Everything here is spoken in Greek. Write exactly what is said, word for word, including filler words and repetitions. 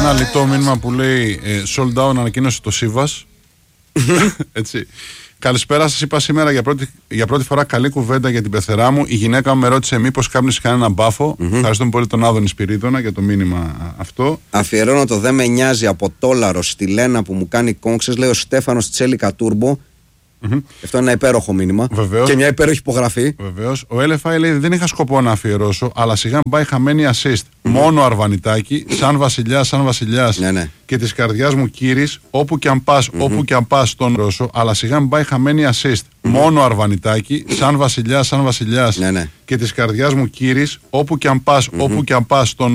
ένα λιτό μήνυμα που λέει ε, sold out, ανακοίνωσε το Σίβας. Έτσι. Καλησπέρα, σας είπα σήμερα για πρώτη, για πρώτη φορά καλή κουβέντα για την πεθερά μου. Η γυναίκα μου με ρώτησε μήπως κάπνισε κανένα μπάφο. Mm-hmm. Ευχαριστούμε πολύ τον Άδωνη Σπυρίδωνα για το μήνυμα αυτό. Αφιερώνω το «Δεν με νοιάζει» από Τόλαρο στη Λένα που μου κάνει κόμξες. Λέει ο Στέφανος Τσέλικα Τούρμπο. Mm-hmm. Αυτό είναι ένα υπέροχο μήνυμα. Βεβαίως. Και μια υπέροχη υπογραφή. Βεβαίως. Ο Ελ Εφ Άι λέει: δεν είχα σκοπό να αφιερώσω, αλλά σιγά μην πάει χαμένη assist. Mm-hmm. Μόνο Αρβανιτάκι, σαν βασιλιάς, σαν βασιλιάς. Ναι, ναι. Και της καρδιάς μου κύρις, όπου και αν πας, mm-hmm. όπου και αν πας τον Ρώσο, αλλά σιγά μην πάει χαμένη assist. Mm-hmm. Μόνο Αρβανιτάκι, σαν βασιλιάς, σαν βασιλιάς. Ναι, ναι. Και της καρδιάς μου κύρις, όπου και αν πας, mm-hmm. όπου και αν πας τον